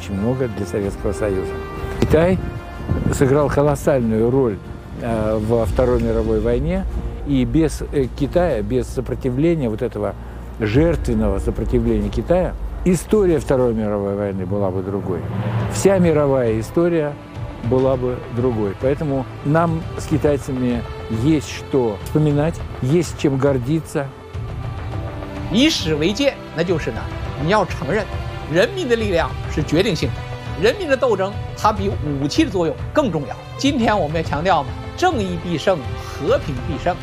очень много для Советского Союза. Китай сыграл колоссальную роль во Второй мировой войне, и без Китая, без сопротивления, вот этого жертвенного сопротивления Китая, история Второй мировой войны была бы другой. Вся мировая история была бы другой. Поэтому нам с китайцами есть что вспоминать, есть чем гордиться. 以史为鉴，那就是呢，你要承认人民的力量是决定性的，人民的斗争它比武器的作用更重要。今天我们要强调嘛，正义必胜，和平必胜。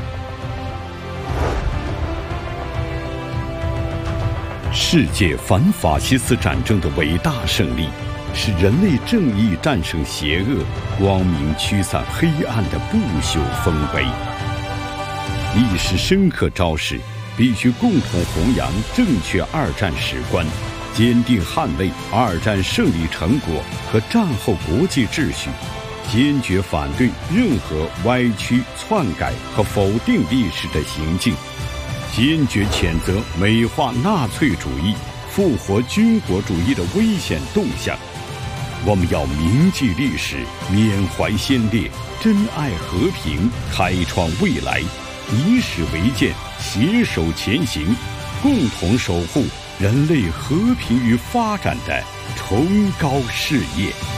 世界反法西斯战争的伟大胜利，是人类正义战胜邪恶、光明驱散黑暗的不朽丰碑。历史深刻昭示，必须共同弘扬正确二战史观，坚定捍卫二战胜利成果和战后国际秩序，坚决反对任何歪曲、篡改和否定历史的行径，坚决谴责美化纳粹主义、复活军国主义的危险动向。我们要铭记历史，缅怀先烈，珍爱和平，开创未来，以史为鉴，携手前行，共同守护人类和平与发展的崇高事业。